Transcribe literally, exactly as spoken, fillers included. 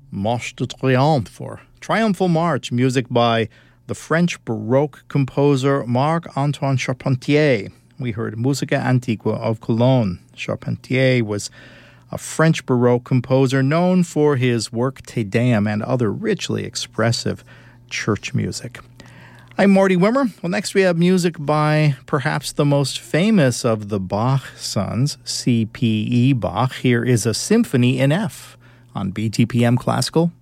Marche de Triomphe, or Triumphal March, music by the French Baroque composer Marc-Antoine Charpentier. We heard Musica Antiqua of Cologne. Charpentier was a French Baroque composer known for his work Te Deum and other richly expressive church music. I'm Marty Wimmer. Well, next we have music by perhaps the most famous of the Bach sons, C P E Bach. Here is a symphony in F on B T P M Classical